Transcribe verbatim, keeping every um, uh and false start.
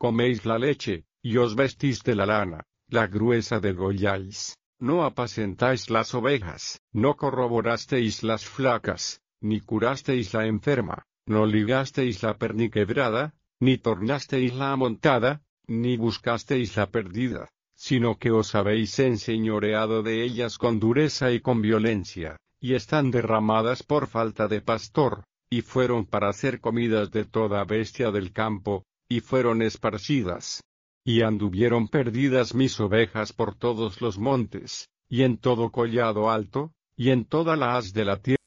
coméis la leche, y os vestís de la lana, la gruesa degolláis, no apacentáis las ovejas, no corroborasteis las flacas, ni curasteis la enferma, no ligasteis la perniquebrada, ni tornasteis la amontada, ni buscasteis la perdida, sino que os habéis enseñoreado de ellas con dureza y con violencia, y están derramadas por falta de pastor, y fueron para ser comidas de toda bestia del campo, y fueron esparcidas. Y anduvieron perdidas mis ovejas por todos los montes, y en todo collado alto, y en toda la haz de la tierra.